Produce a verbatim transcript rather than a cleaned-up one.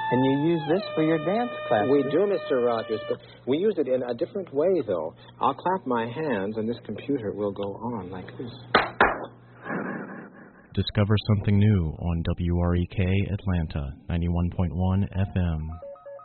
And you use this for your dance class? We do, Mister Rogers, but we use it in a different way, though. I'll clap my hands, and this computer will go on like this. Discover something new on W R E K Atlanta, ninety-one point one F M.